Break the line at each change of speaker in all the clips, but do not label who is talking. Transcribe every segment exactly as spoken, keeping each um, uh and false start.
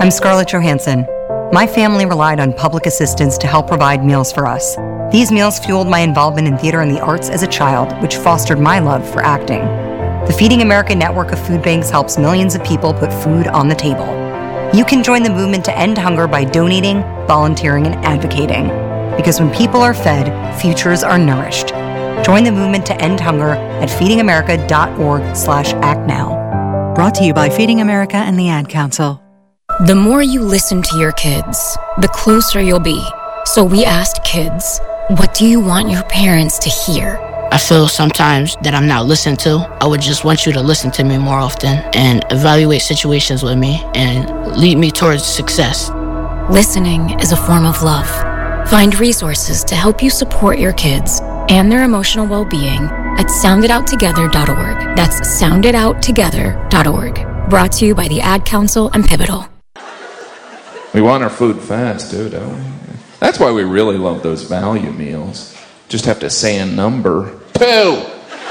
I'm Scarlett Johansson. My family relied on public assistance to help provide meals for us. These meals fueled my involvement in theater and the arts as a child, which fostered my love for acting. The Feeding America network of food banks helps millions of people put food on the table. You can join the movement to end hunger by donating, volunteering, and advocating. Because when people are fed, futures are nourished. Join the movement to end hunger at feedingamerica.org slash act now.
Brought to you by Feeding America and the Ad Council.
The more you listen to your kids, the closer you'll be. So we asked kids, what do you want your parents to hear?
I feel sometimes that I'm not listened to. I would just want you to listen to me more often and evaluate situations with me and lead me towards success.
Listening is a form of love. Find resources to help you support your kids and their emotional well-being at sound it out together dot org. That's sound it out together dot org. Brought to you by the Ad Council and Pivotal.
We want our food fast, too, don't we? That's why we really love those value meals. Just have to say a number. Two!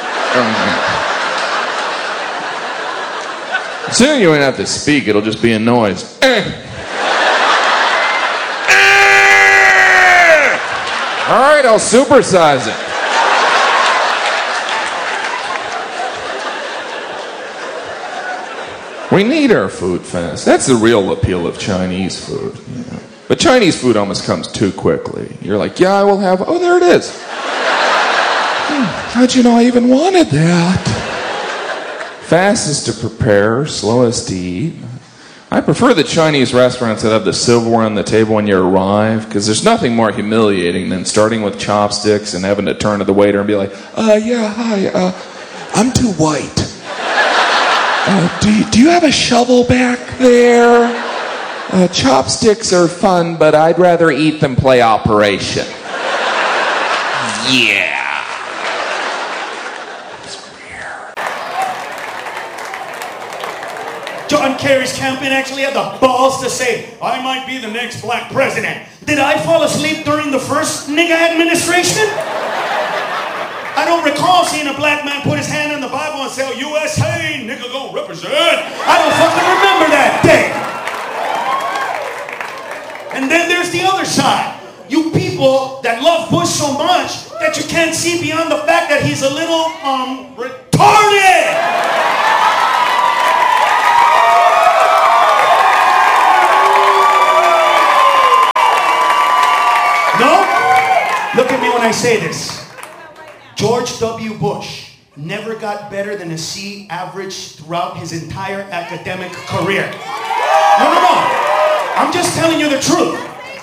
Soon you won't have to speak, it'll just be a noise. Eh. All right, I'll supersize it. We need our food fast. That's the real appeal of Chinese food. You know? But Chinese food almost comes too quickly. You're like, yeah, I will have... Oh, there it is. Hmm, how'd you know I even wanted that? Fast is to prepare, slow is to eat. I prefer the Chinese restaurants that have the silverware on the table when you arrive, because there's nothing more humiliating than starting with chopsticks and having to turn to the waiter and be like, uh, yeah, hi, uh, I'm too white. Uh, do, you, do you have a shovel back there? Uh, chopsticks are fun, but I'd rather eat than play Operation. Yeah.
John Kerry's campaign actually had the balls to say, I might be the next black president. Did I fall asleep during the first nigga administration? I don't recall seeing a black man put his hand on the Bible and say, U S A, nigga gon' represent. I don't fucking remember that day. And then there's the other side. You people that love Bush so much that you can't see beyond the fact that he's a little, um, retarded. No? Look at me when I say this. George W. Bush never got better than a C average throughout his entire academic career. No, no, no. I'm just telling you the truth.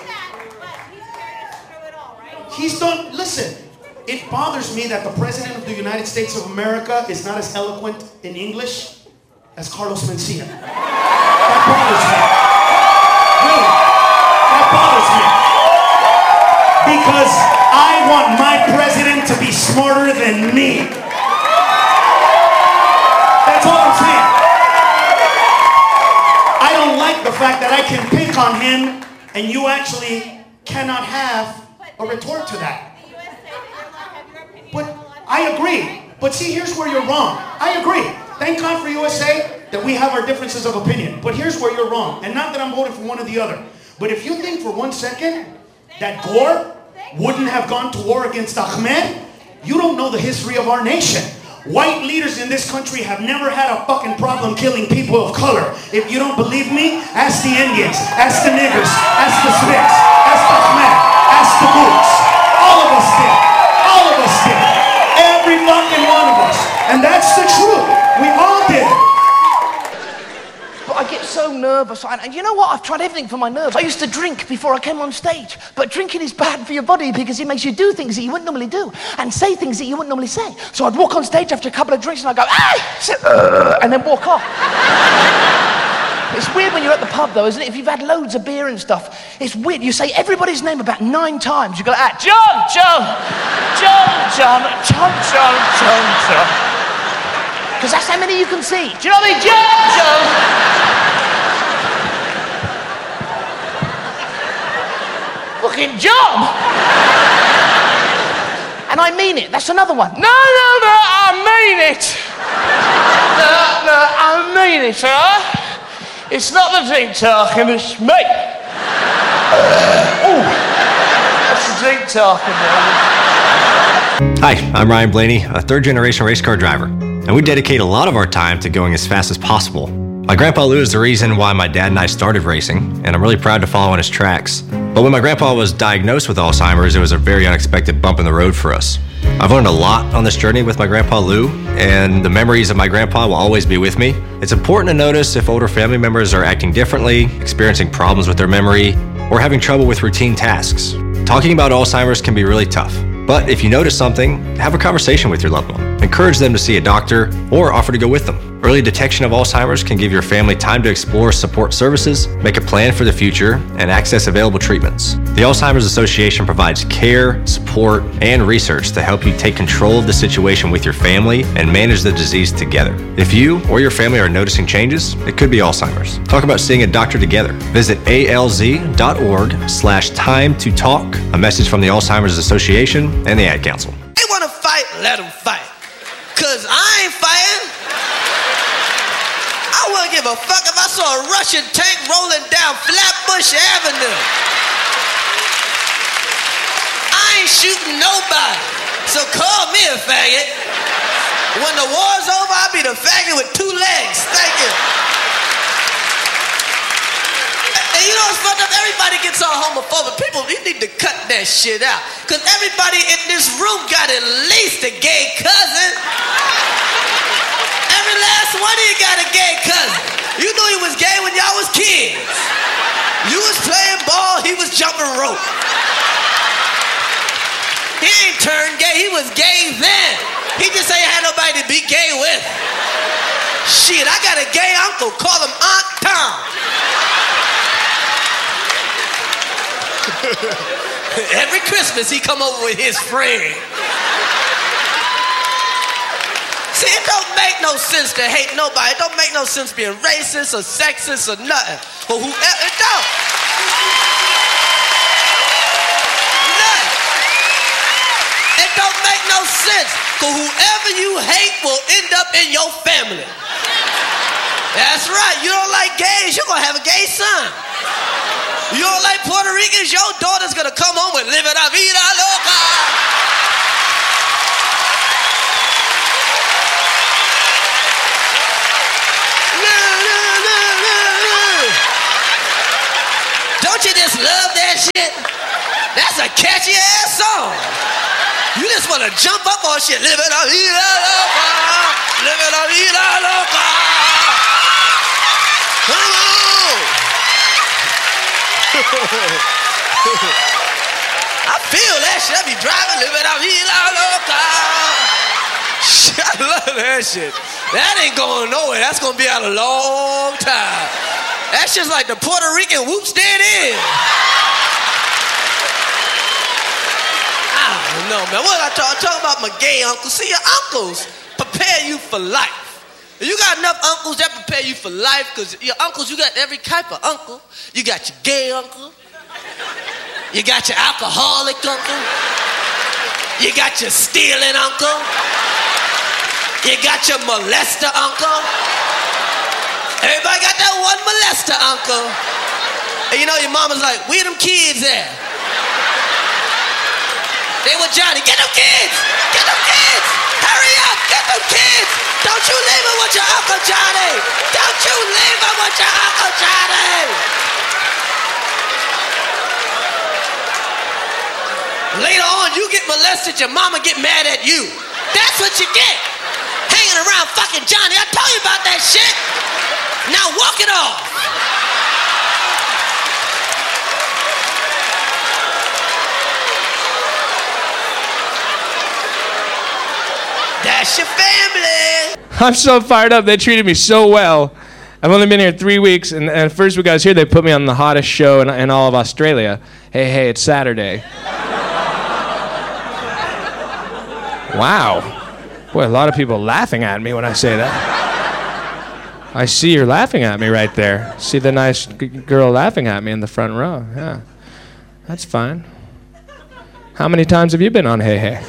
He's done, listen, it bothers me that the President of the United States of America is not as eloquent in English as Carlos Mencia. That bothers me. Really, that bothers me. Because I want my president to be smarter than me. That's all I'm saying. I don't like the fact that I can pick on him and you actually cannot have a retort to that. But I agree. But see, here's where you're wrong. I agree. Thank God for U S A that we have our differences of opinion. But here's where you're wrong. And not that I'm voting for one or the other. But if you think for one second that Gore wouldn't have gone to war against Ahmed, you don't know the history of our nation. White leaders in this country have never had a fucking problem killing people of color. If you don't believe me, ask the Indians, ask the niggers, ask the Smiths, ask Ahmed, ask the Boots. All of us did. All of us did. Every fucking one of us. And that's the truth. We all did.
But I get so nervous, and you know what? I've tried everything for my nerves. I used to drink before I came on stage, but drinking is bad for your body because it makes you do things that you wouldn't normally do and say things that you wouldn't normally say. So I'd walk on stage after a couple of drinks and I'd go, ah! And then walk off. It's weird when you're at the pub though, isn't it? If you've had loads of beer and stuff, it's weird. You say everybody's name about nine times. You go, ah, John, John, John, John, John, John, John, John. Because that's how many you can see. Do you know what I mean? John, John. Fucking John. And I mean it. That's another one. No, no, no, I mean it. No, no, I mean it, sir. It's not the drink talking, it's me. Ooh, that's the drink talking, man.
Hi, I'm Ryan Blaney, a third-generation race car driver, and we dedicate a lot of our time to going as fast as possible. My grandpa Lou is the reason why my dad and I started racing, and I'm really proud to follow in his tracks. But when my grandpa was diagnosed with Alzheimer's, it was a very unexpected bump in the road for us. I've learned a lot on this journey with my grandpa Lou, and the memories of my grandpa will always be with me. It's important to notice if older family members are acting differently, experiencing problems with their memory, or having trouble with routine tasks. Talking about Alzheimer's can be really tough. But if you notice something, have a conversation with your loved one. Encourage them to see a doctor or offer to go with them. Early detection of Alzheimer's can give your family time to explore support services, make a plan for the future, and access available treatments. The Alzheimer's Association provides care, support, and research to help you take control of the situation with your family and manage the disease together. If you or your family are noticing changes, it could be Alzheimer's. Talk about seeing a doctor together. Visit alz.org slash time to talk. A message from the Alzheimer's Association and the Ad Council.
They want to fight, let them fight. Cause I ain't fighting. I wouldn't give a fuck if I saw a Russian tank rolling down Flatbush Avenue. I ain't shooting nobody, so call me a faggot. When the war's over, I'll be the faggot with two legs. Thank you. And you know what's fucked up? Everybody gets all homophobic. People, you need to cut that shit out. Because everybody in this room got at least a gay cousin. Every last one of you got a gay cousin. You knew he was gay when y'all was kids. You was playing ball, he was jumping rope. He ain't turned gay, he was gay then. He just ain't had nobody to be gay with. Shit, I got a gay uncle, call him Aunt Tom. Every Christmas he come over with his friend. See, it don't make no sense to hate nobody. It don't make no sense being racist or sexist or nothing. But whoever, it don't. Nothing. It don't make no sense. Because whoever you hate will end up in your family. That's right. You don't like gays, you're going to have a gay son. You don't like Puerto Ricans, your daughter's gonna come home with Live La Vida Loca. Don't you just love that shit? That's a catchy ass song. You just wanna jump up on shit. Live La Vida Loca. Live La Vida Loca. Come on. I feel that shit. I be driving, living out vida loca. I love that shit. That ain't going nowhere. That's gonna be out a long time. That's just like the Puerto Rican whoops dead in. I don't know, man. What I talk, talk about my gay uncles. See, your uncles prepare you for life. You got enough uncles that prepare you for life, because your uncles, you got every type of uncle. You got your gay uncle. You got your alcoholic uncle. You got your stealing uncle. You got your molester uncle. Everybody got that one molester uncle. And you know your mama's like, where them kids at? They with Johnny. Get them kids! Get them kids! Hurry up! Get them kids! Don't you leave them with your Uncle Johnny! Don't you leave them with your Uncle Johnny! Later on, you get molested, your mama get mad at you. That's what you get. Hanging around fucking Johnny. I told you about that shit. Now walk it off. That's your family.
I'm so fired up. They treated me so well. I've only been here three weeks, and, and the first week I was here, they put me on the hottest show in, in all of Australia. Hey, hey, it's Saturday. Wow. Boy, a lot of people laughing at me when I say that. I see you're laughing at me right there. See the nice g- girl laughing at me in the front row. Yeah. That's fine. How many times have you been on Hey Hey?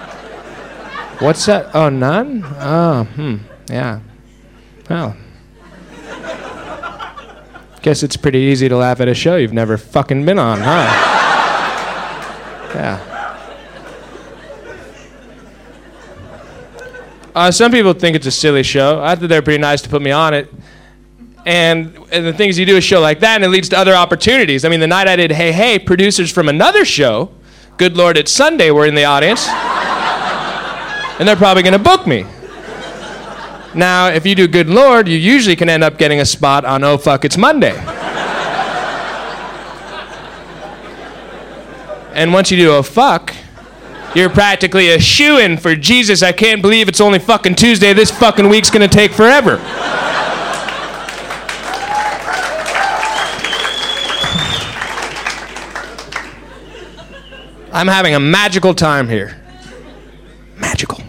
What's that? Oh, none? Oh, hmm. Yeah. Well, Guess it's pretty easy to laugh at a show you've never fucking been on, huh? Yeah. Uh, some people think it's a silly show. I thought they were pretty nice to put me on it. And, and the thing is, you do a show like that, and it leads to other opportunities. I mean, the night I did Hey Hey, producers from another show, Good Lord It's Sunday, were in the audience. And they're probably going to book me. Now, if you do Good Lord, you usually can end up getting a spot on Oh Fuck It's Monday. And once you do Oh Fuck, you're practically a shoo-in for Jesus. I can't believe it's only fucking Tuesday. This fucking week's gonna take forever. I'm having a magical time here. Magical.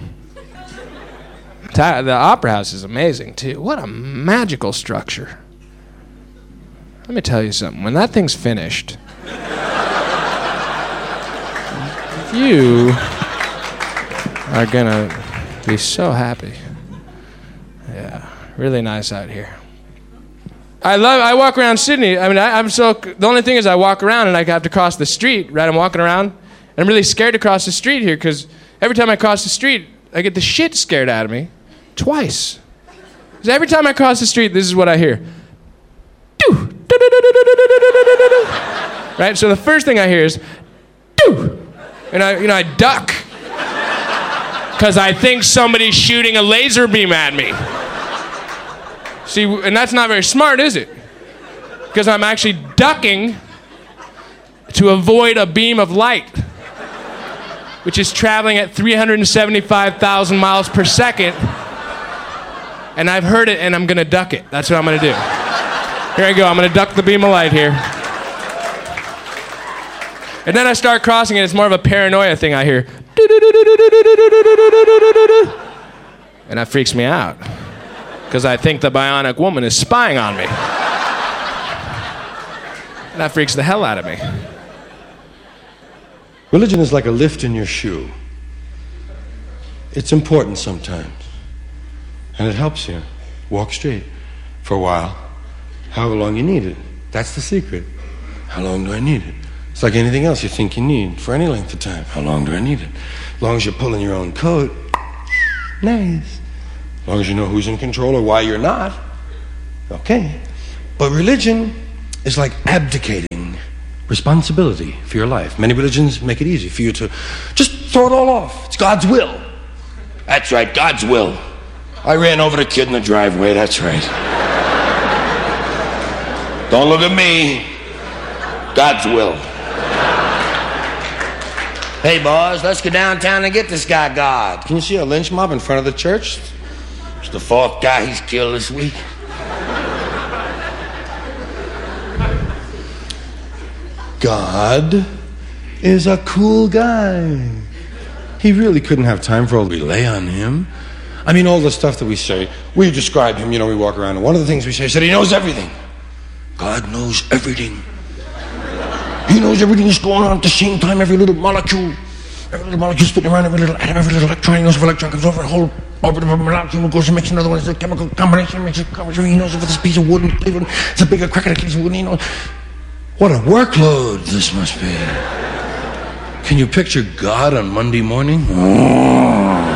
The Opera House is amazing, too. What a magical structure. Let me tell you something. When that thing's finished, you are gonna be so happy. Yeah, really nice out here. I love, I walk around Sydney. I mean, I, I'm so, the only thing is I walk around and I have to cross the street, right? I'm walking around and I'm really scared to cross the street here because every time I cross the street, I get the shit scared out of me twice. Because every time I cross the street, this is what I hear. Right? So the first thing I hear is, doo! And I, you know, I duck. Because I think somebody's shooting a laser beam at me. See, and that's not very smart, is it? Because I'm actually ducking to avoid a beam of light, which is traveling at three hundred seventy-five thousand miles per second. And I've heard it, and I'm going to duck it. That's what I'm going to do. Here I go. I'm going to duck the beam of light here. And then I start crossing it. It's more of a paranoia thing I hear. And that freaks me out. Because I think the bionic woman is spying on me. And that freaks the hell out of me.
Religion is like a lift in your shoe. It's important sometimes. And it helps you walk straight for a while, however long you need it. That's the secret. How long do I need it? It's like anything else you think you need for any length of time. How long do I need it? As long as you're pulling your own coat, nice. As long as you know who's in control or why you're not, okay. But religion is like abdicating responsibility for your life. Many religions make it easy for you to just throw it all off. It's God's will. That's right, God's will. I ran over the kid in the driveway, that's right. Don't look at me. God's will. Hey, boys, let's go downtown and get this guy, God. Can you see a lynch mob in front of the church? It's the fourth guy he's killed this week. God is a cool guy. He really couldn't have time for all we lay on him. I mean, all the stuff that we say, we describe him, you know, we walk around, and one of the things we say is that he knows everything. God knows everything. He knows everything that's going on at the same time, every little molecule. Every little molecule spinning around, every little atom, every little electron. He knows if an electron comes over a whole orbit of a molecule, goes to mix another one. It's a chemical combination, makes a combination. He knows if this piece of wood and paper, it's a bigger crack in a piece of wood. He knows. What a workload this must be. Can you picture God on Monday morning? Oh.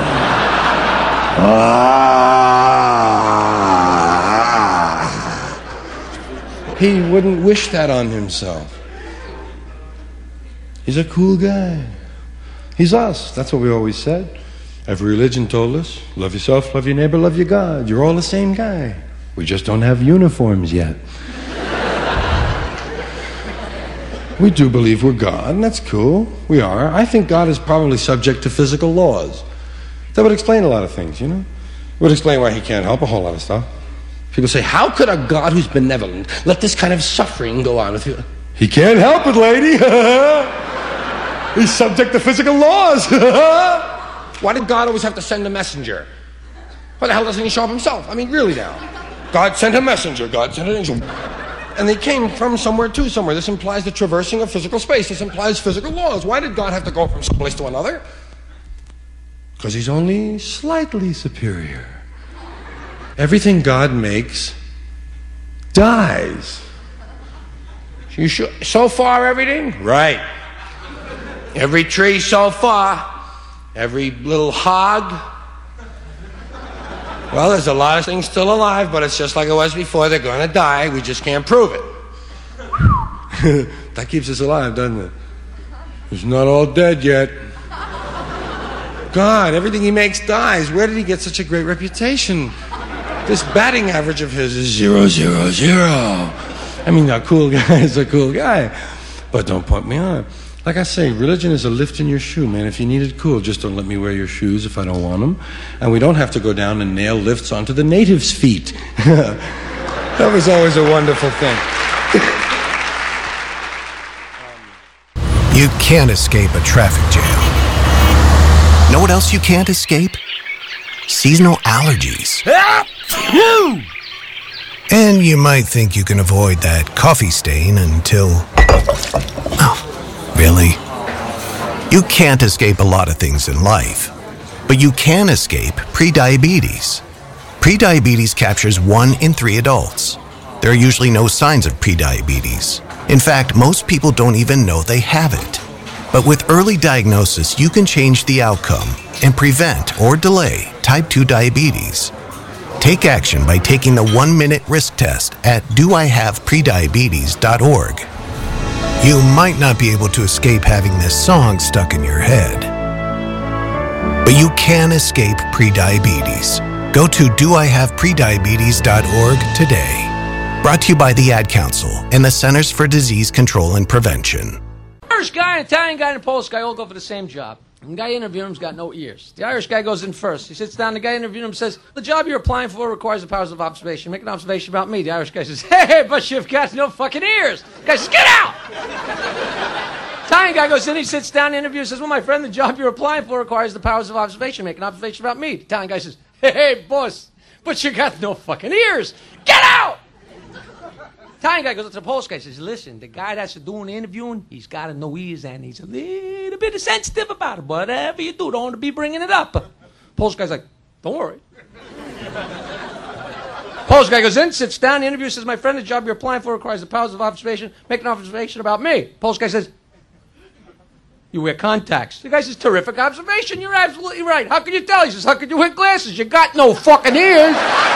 Ah. He wouldn't wish that on himself. He's a cool guy. He's us. That's what we always said. Every religion told us, love yourself, love your neighbor, love your God. You're all the same guy. We just don't have uniforms yet. We do believe we're God, and that's cool. We are. I think God is probably subject to physical laws. That would explain a lot of things, you know? It would explain why he can't help a whole lot of stuff. People say, how could a God who's benevolent let this kind of suffering go on with you? He can't help it, lady. He's subject to physical laws. Why did God always have to send a messenger? Why the hell doesn't he show up himself? I mean, really now. God sent a messenger. God sent an angel. And they came from somewhere to somewhere. This implies the traversing of physical space. This implies physical laws. Why did God have to go from some place to another? Because he's only slightly superior. Everything God makes dies. You sure? So far, everything? Right. Every tree so far. Every little hog. Well, there's a lot of things still alive, but it's just like it was before. They're going to die. We just can't prove it. That keeps us alive, doesn't it? It's not all dead yet. God, everything he makes dies. Where did he get such a great reputation? This batting average of his is zero, zero, zero. I mean, a cool guy is a cool guy. But don't point me on. Like I say, religion is a lift in your shoe, man. If you need it cool, just don't let me wear your shoes if I don't want them. And we don't have to go down and nail lifts onto the natives' feet. That was always a wonderful thing.
You can't escape a traffic jam. Know what else you can't escape? Seasonal allergies. And you might think you can avoid that coffee stain until... Oh, really? You can't escape a lot of things in life, but you can escape prediabetes. Prediabetes captures one in three adults. There are usually no signs of prediabetes. In fact, most people don't even know they have it. But with early diagnosis, you can change the outcome and prevent or delay type two diabetes. Take action by taking the one-minute risk test at do I have prediabetes dot org. You might not be able to escape having this song stuck in your head, but you can escape prediabetes. Go to do I have prediabetes dot org today. Brought to you by the Ad Council and the Centers for Disease Control and Prevention.
Irish guy, an Italian guy, and a Polish guy all go for the same job. And the guy interviewing him's got no ears. The Irish guy goes in first. He sits down. The guy interviewing him says, the job you're applying for requires the powers of observation. Make an observation about me. The Irish guy says, hey, but you've got no fucking ears. The guy says, get out! Italian guy goes in. He sits down. The interviewer says, well, my friend, the job you're applying for requires the powers of observation. Make an observation about me. The Italian guy says, hey, boss, but you got no fucking ears. Get out! Italian guy goes up to the Polish guy and says, listen, the guy that's doing the interviewing, he's got to know ears and he's a little bit sensitive about it. Whatever you do, don't be bringing it up. Polish guy's like, don't worry. Polish guy goes in, sits down, the interviewer says, my friend, the job you're applying for requires the powers of observation. Make an observation about me. Polish guy says, you wear contacts. The guy says, terrific observation. You're absolutely right. How can you tell? He says, how can you wear glasses? You got no fucking ears.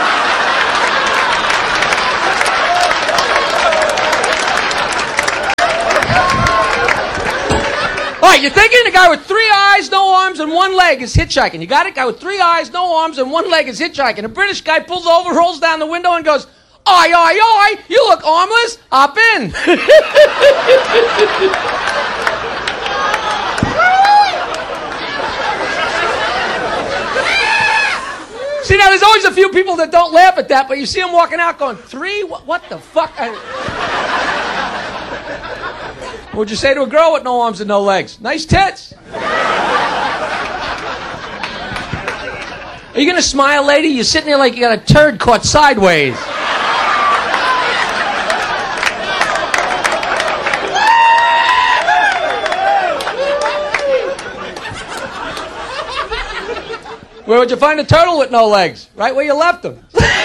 All right, you're thinking the guy with three eyes, no arms, and one leg is hitchhiking. You got it? Guy with three eyes, no arms, and one leg is hitchhiking. A British guy pulls over, rolls down the window, and goes, oi, oi, oi, you look armless. Hop in. See, now, there's always a few people that don't laugh at that, but you see them walking out going, three? What, what the fuck? I... What would you say to a girl with no arms and no legs? Nice tits. Are you going to smile, lady? You're sitting there like you got a turd caught sideways. Where would you find a turtle with no legs? Right where you left him.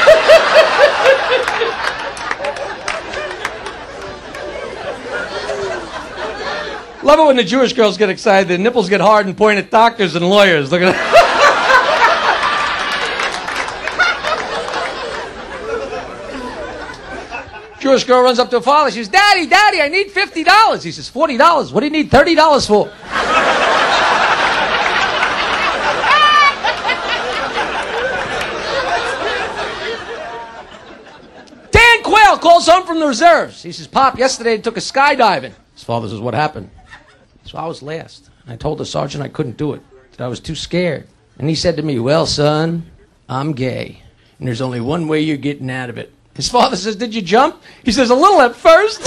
Love it when the Jewish girls get excited. Their nipples get hard and point at doctors and lawyers. Look at that. Jewish girl runs up to her father. She says, Daddy, Daddy, I need fifty dollars. He says, forty dollars? What do you need thirty dollars for? Dan Quayle calls home from the reserves. He says, Pop, yesterday I took a skydiving. His father says, what happened? So I was last. I told the sergeant I couldn't do it, that I was too scared. And he said to me, well, son, I'm gay, and there's only one way you're getting out of it. His father says, did you jump? He says, a little at first.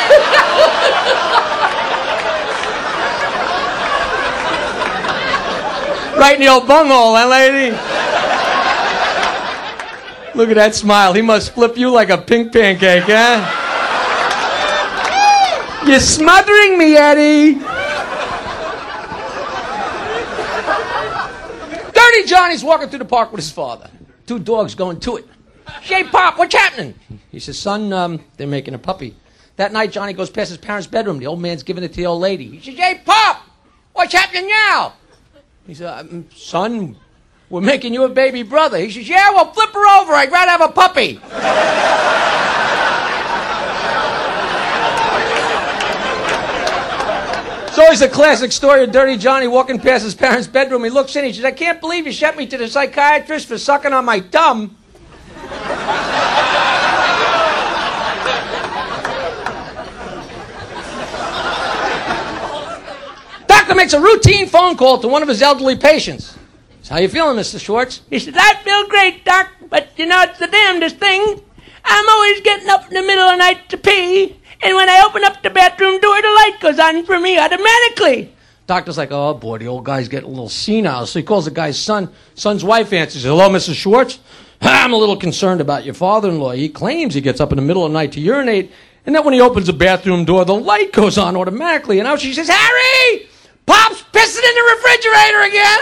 Right in the old bunghole, huh, lady? Look at that smile. He must flip you like a pink pancake, huh? You're smothering me, Eddie. Dirty Johnny's walking through the park with his father. Two dogs going to it. Hey, Pop, what's happening? He says, son, um, they're making a puppy. That night, Johnny goes past his parents' bedroom. The old man's giving it to the old lady. He says, "Hey, Pop, what's happening now?" He said, um, "Son, we're making you a baby brother." He says, "Yeah, well, flip her over. I'd rather have a puppy." It's always a classic story of Dirty Johnny walking past his parents' bedroom. He looks in, he says, "I can't believe you sent me to the psychiatrist for sucking on my thumb." Doctor makes a routine phone call to one of his elderly patients. He says, "How you feeling, Mister Schwartz?" He says, "I feel great, Doc, but you know, it's the damnedest thing. I'm always getting up in the middle of the night to pee, and when I open up the bathroom door, the light goes on for me automatically." Doctor's like, "Oh, boy, the old guy's getting a little senile." So he calls the guy's son. Son's wife answers, "Hello, Missus Schwartz. I'm a little concerned about your father-in-law. He claims he gets up in the middle of the night to urinate, and then when he opens the bathroom door, the light goes on automatically." And now she says, "Harry! Pop's pissing in the refrigerator again!"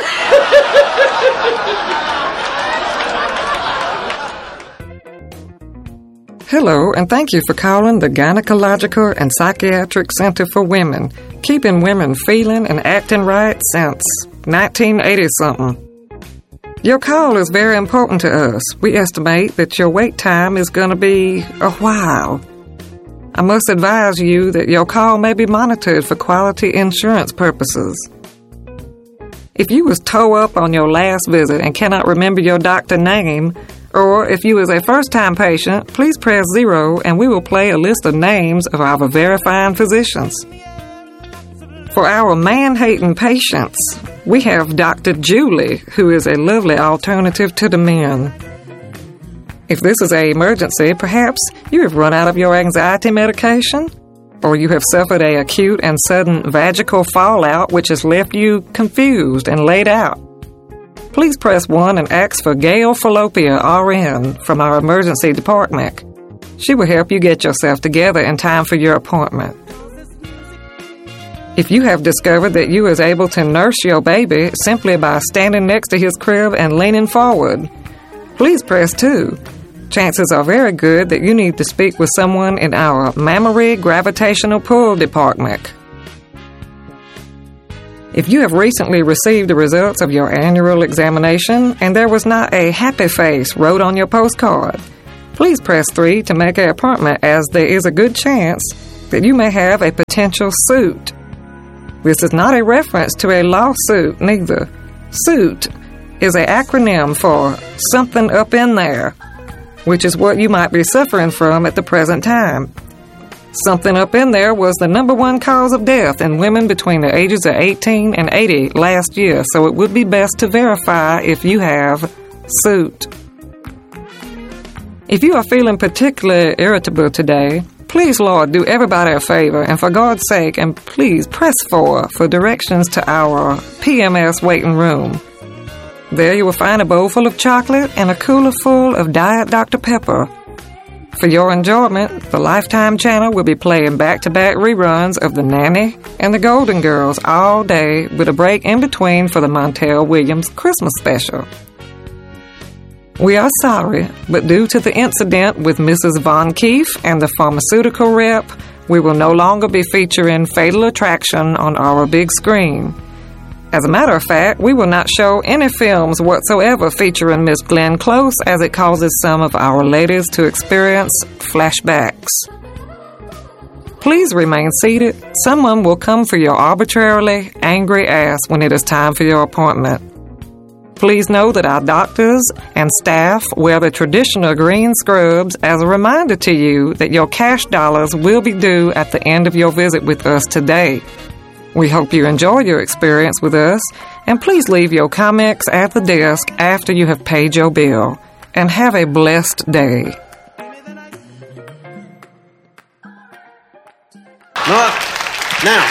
Hello, and thank you for calling the Gynecological and Psychiatric Center for Women, keeping women feeling and acting right since nineteen eighty something. Your call is very important to us. We estimate that your wait time is going to be a while. I must advise you that your call may be monitored for quality insurance purposes. If you was toe up on your last visit and cannot remember your doctor name, or if you is a first-time patient, please press zero and we will play a list of names of our verifying physicians. For our man-hating patients, we have Doctor Julie, who is a lovely alternative to the men. If this is an emergency, perhaps you have run out of your anxiety medication, or you have suffered a acute and sudden vaginal fallout which has left you confused and laid out. Please press one and ask for Gail Fallopia, R N, from our emergency department. She will help you get yourself together in time for your appointment. If you have discovered that you is able to nurse your baby simply by standing next to his crib and leaning forward, please press two. Chances are very good that you need to speak with someone in our mammary gravitational pull department. If you have recently received the results of your annual examination and there was not a happy face wrote on your postcard, please press three to make an appointment, as there is a good chance that you may have a potential suit. This is not a reference to a lawsuit, neither. Suit is an acronym for something up in there, which is what you might be suffering from at the present time. Something up in there was the number one cause of death in women between the ages of eighteen and eighty last year, so it would be best to verify if you have suit. If you are feeling particularly irritable today, please, Lord, do everybody a favor, and for God's sake, and please press four for directions to our P M S waiting room. There you will find a bowl full of chocolate and a cooler full of Diet Doctor Pepper. For your enjoyment, the Lifetime channel will be playing back-to-back reruns of The Nanny and The Golden Girls all day, with a break in between for the Montel Williams Christmas special. We are sorry, but due to the incident with Missus Von Keefe and the pharmaceutical rep, we will no longer be featuring Fatal Attraction on our big screen. As a matter of fact, we will not show any films whatsoever featuring Miss Glenn Close, as it causes some of our ladies to experience flashbacks. Please remain seated. Someone will come for your arbitrarily angry ass when it is time for your appointment. Please know that our doctors and staff wear the traditional green scrubs as a reminder to you that your cash dollars will be due at the end of your visit with us today. We hope you enjoy your experience with us, and please leave your comments at the desk after you have paid your bill. And have a blessed day.
No, now,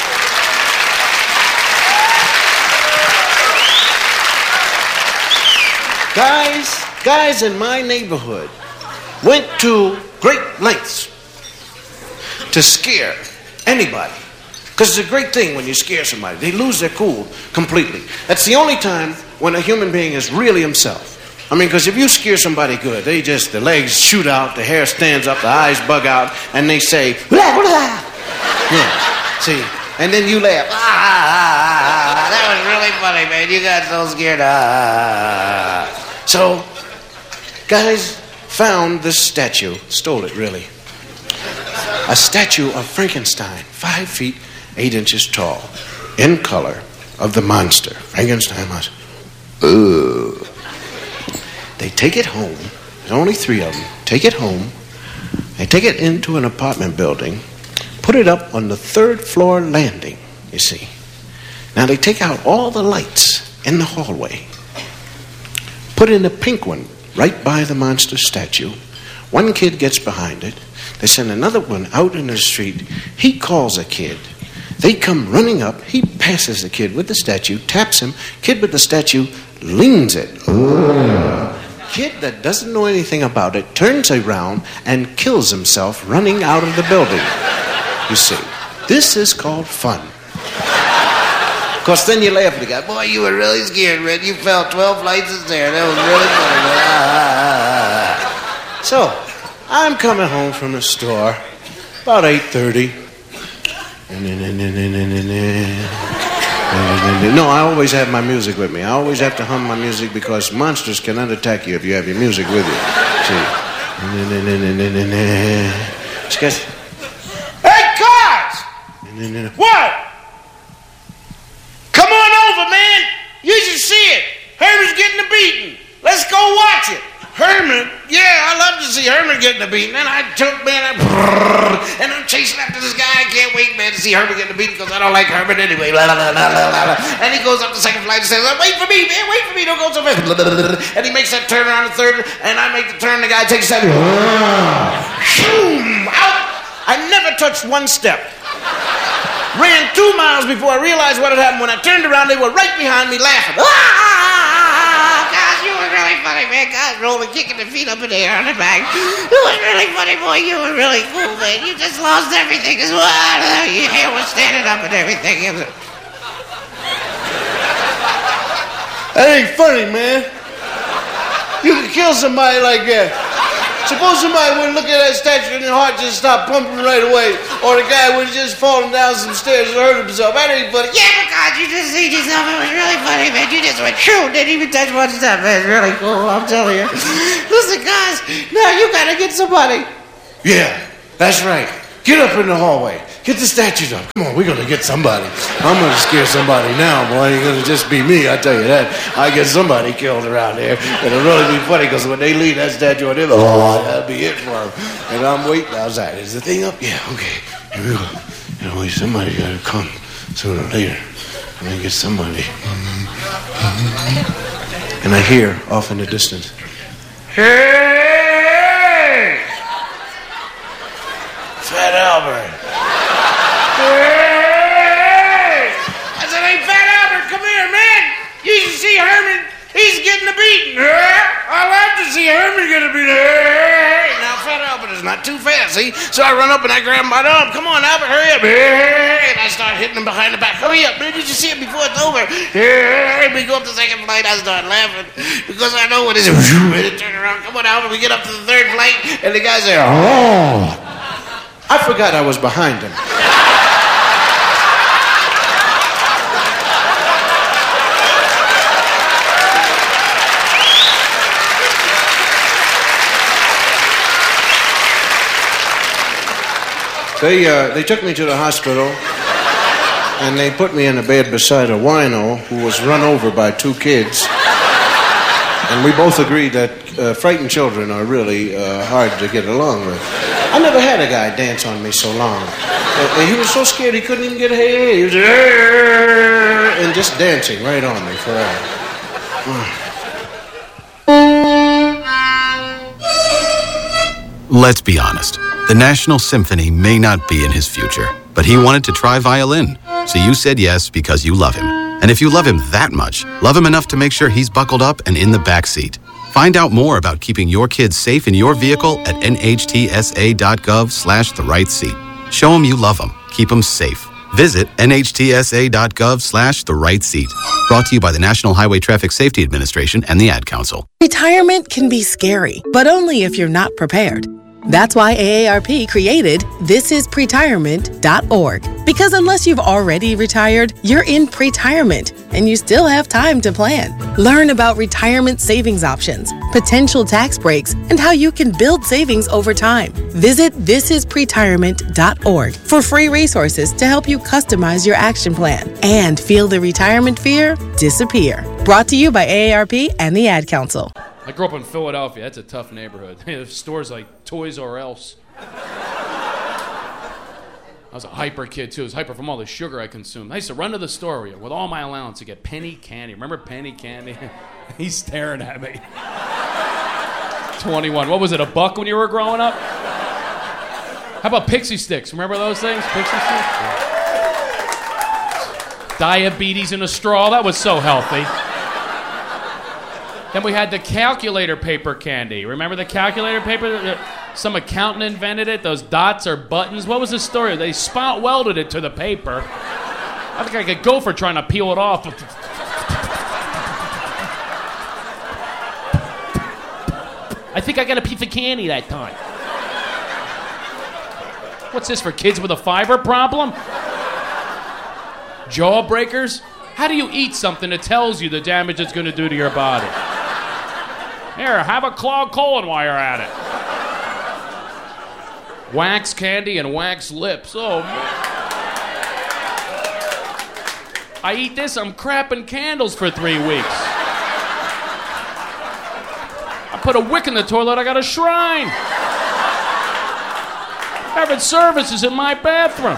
guys, guys in my neighborhood went to great lengths to scare anybody. Because it's a great thing when you scare somebody. They lose their cool completely. That's the only time when a human being is really himself. I mean, because if you scare somebody good, they just, the legs shoot out, the hair stands up, the eyes bug out, and they say, blah, blah. Yeah, see, and then you laugh. Ah, ah, ah, ah, that was really funny, man. You got so scared. Ah. So, guys found this statue, stole it, really. A statue of Frankenstein, five feet, eight inches tall, in color, of the monster. Frankenstein monster. Ugh. They take it home. There's only three of them. Take it home. They take it into an apartment building, put it up on the third floor landing, you see. Now they take out all the lights in the hallway, put in a pink one right by the monster statue. One kid gets behind it. They send another one out in the street. He calls a kid. They come running up. He passes the kid with the statue, taps him. Kid with the statue leans it. Ugh. Kid that doesn't know anything about it turns around and kills himself running out of the building. You see, this is called fun. Of course, then you laugh at the guy. Boy, you were really scared, Red. You fell twelve flights of stairs. That was really funny. Ah, ah, ah. So, I'm coming home from the store about eight thirty. No, I always have my music with me. I always have to hum my music because monsters cannot attack you if you have your music with you. See? She goes, hey, cars! What? Come on over, man. You should see it. Herman's getting a beating. Let's go watch it. Herman? Yeah, I love to see Herman getting a beating. And I took, man, I, and I'm chasing after this guy. I can't wait, man, to see Herman getting a beating because I don't like Herman anyway. Blah, blah, blah, blah, blah. And he goes up the second flight and says, wait for me, man, wait for me, don't go so fast. And he makes that turn around the third, and I make the turn, the guy takes that. Shoom, out. I never touched one step. Ran two miles before I realized what had happened. When I turned around, they were right behind me laughing. Ah! Gosh, you were really funny, man. Gosh, rolling, kicking the feet up in the air on the back. You were really funny, boy. You were really cool, man. You just lost everything as well. Your hair was standing up and everything. It was... That ain't funny, man. You can kill somebody like that. Suppose somebody would look at that statue and their heart just stopped pumping right away. Or the guy would have just fallen down some stairs and hurt himself. That ain't funny. Yeah, but God, you just seen yourself. It was really funny, man. You just went true. Didn't even touch one step, man. It's really cool, I'm telling you. Listen, guys, now you gotta get somebody. Yeah, that's right. Get up in the hallway. Get the statues up. Come on, we're gonna get somebody. I'm gonna scare somebody now, boy. It ain't gonna just be me, I tell you that. I get somebody killed around there. It'll really be funny, because when they leave that statue on them, oh, that'll be it for them. And I'm waiting outside. Is the thing up? Yeah, okay. Here we go. You know, somebody gotta come sooner or later. I'm gonna get somebody. And I hear off in the distance, hey! Fat Albert. Hey! I said, hey, Fat Albert, come here, man. You should see Herman. He's getting a beating. I love to see Herman get a beating. Hey! Now, Fat Albert is not too fast, see? So I run up and I grab him by the arm. Come on, Albert, hurry up. Hey! And I start hitting him behind the back. Hurry up, man. Did you see it before it's over? Hey! We go up the second flight. I start laughing because I know what it is. Ready to turn around. Come on, Albert. We get up to the third flight, and the guy's there. Oh! I forgot I was behind him. They, uh, they took me to the hospital, and they put me in a bed beside a wino who was run over by two kids. And we both agreed that uh, frightened children are really uh, hard to get along with. I never had a guy dance on me so long. Uh, he was so scared he couldn't even get a hey. He was uh, and just dancing right on me forever.
Let's be honest. The National Symphony may not be in his future, but he wanted to try violin. So you said yes because you love him. And if you love him that much, love him enough to make sure he's buckled up and in the back seat. Find out more about keeping your kids safe in your vehicle at N H T S A dot gov slash the right seat. Show them you love them. Keep them safe. Visit nhtsa.gov slash the right seat. Brought to you by the National Highway Traffic Safety Administration and the Ad Council.
Retirement can be scary, but only if you're not prepared. That's why A A R P created this is pretirement dot org. Because unless you've already retired, you're in pretirement, and you still have time to plan. Learn about retirement savings options, potential tax breaks, and how you can build savings over time. Visit this is pretirement dot org for free resources to help you customize your action plan and feel the retirement fear disappear. Brought to you by A A R P and the Ad Council.
I grew up in Philadelphia. That's a tough neighborhood. There's stores like Toys R Us. I was a hyper kid, too. I was hyper from all the sugar I consumed. I used to run to the store with all my allowance to get penny candy. Remember penny candy? He's staring at me. twenty-one. What was it, a buck when you were growing up? How about Pixie Sticks? Remember those things? Pixie Sticks? Yeah. Diabetes in a straw. That was so healthy. Then we had the calculator paper candy. Remember the calculator paper? Some accountant invented it. Those dots are buttons. What was the story? They spot welded it to the paper. I think I could go for trying to peel it off. I think I got a piece of candy that time. What's this, for kids with a fiber problem? Jawbreakers? How do you eat something that tells you the damage it's going to do to your body? Here, have a clogged colon while you're at it. Wax candy and wax lips. Oh, man. I eat this, I'm crapping candles for three weeks. I put a wick in the toilet, I got a shrine. Having services in my bathroom.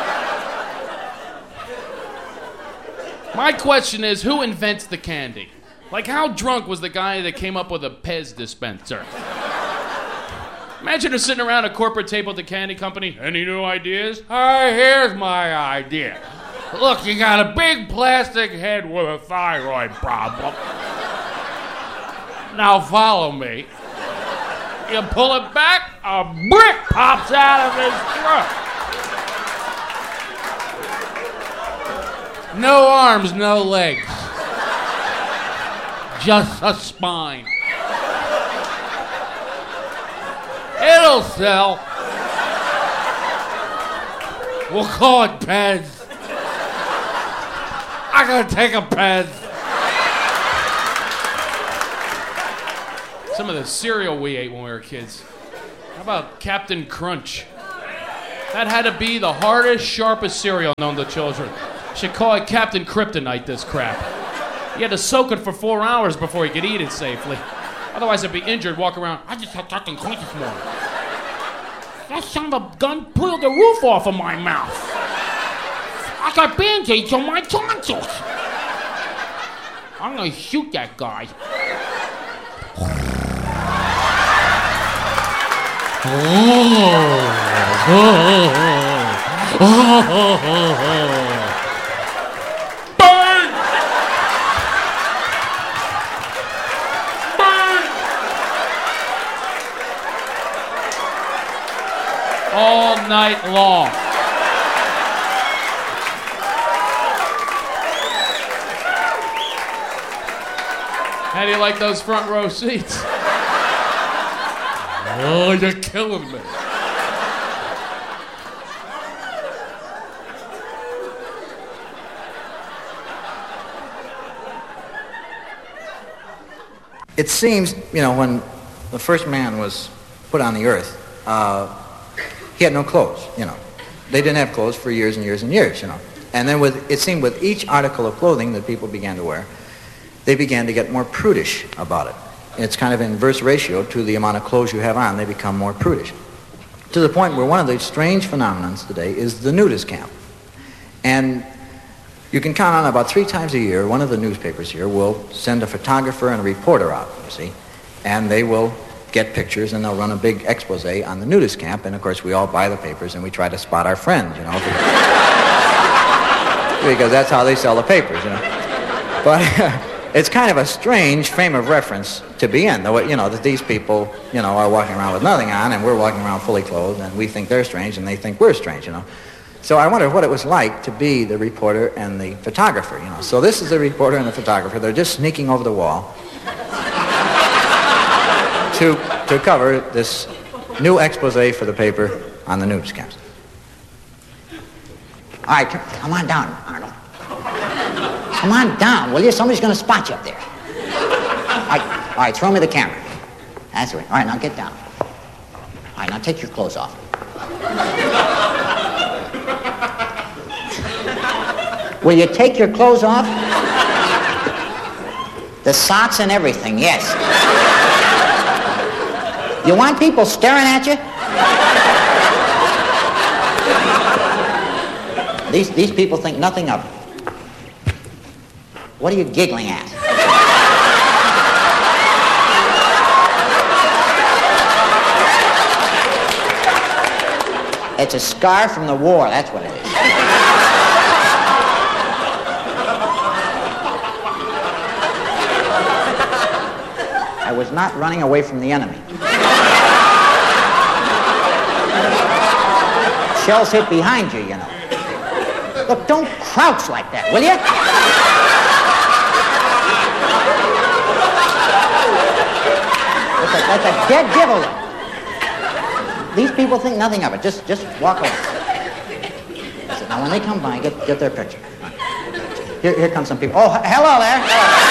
My question is, who invents the candy? Like, how drunk was the guy that came up with a Pez dispenser? Imagine her sitting around a corporate table at the candy company. Any new ideas? Hey, here's my idea. Look, you got a big plastic head with a thyroid problem. Now follow me. You pull it back, a brick pops out of his throat. No arms, no legs. Just a spine. It'll sell. We'll call it Pez. I gotta take a Pez. Some of the cereal we ate when we were kids. How about Captain Crunch? That had to be the hardest, sharpest cereal known to children. Should call it Captain Kryptonite, this crap. You had to soak it for four hours before you could eat it safely. Otherwise, I'd be injured, walk around. I just had Captain Crunch this morning. That son of a gun blew the roof off of my mouth. I got band-aids on my tonsils. I'm gonna shoot that guy. Oh. Oh. Oh. Oh. Burn! Burn! All night long. How do you like those front row seats? Oh, you're killing me.
It seems, you know, when the first man was put on the earth, uh, he had no clothes, you know. They didn't have clothes for years and years and years, you know. And then with, it seemed with each article of clothing that people began to wear, they began to get more prudish about it. It's kind of inverse ratio to the amount of clothes you have on, they become more prudish. To the point where one of the strange phenomenons today is the nudist camp. And you can count on about three times a year, one of the newspapers here will send a photographer and a reporter out, you see, and they will get pictures and they'll run a big expose on the nudist camp, and of course we all buy the papers and we try to spot our friends, you know, because that's how they sell the papers, you know. But it's kind of a strange frame of reference to be in, though, you know, that these people, you know, are walking around with nothing on and we're walking around fully clothed and we think they're strange and they think we're strange, you know. So I wondered what it was like to be the reporter and the photographer, you know. So this is the reporter and the photographer. They're just sneaking over the wall to, to cover this new expose for the paper on the newscast. All right, come on down, Arnold. Come on down, will you? Somebody's going to spot you up there. All right, all right, throw me the camera. That's right. All right, now get down. All right, now take your clothes off. Will you take your clothes off? The socks and everything, yes. You want people staring at you? These, these people think nothing of it. What are you giggling at? It's a scar from the war, that's what it is. I was not running away from the enemy. Shells hit behind you, you know. Look, don't crouch like that, will you? That's a, that's a dead giveaway. These people think nothing of it. Just, just walk away. Now, when they come by, get, get their picture. Here, here come some people. Oh, hello there. Hello.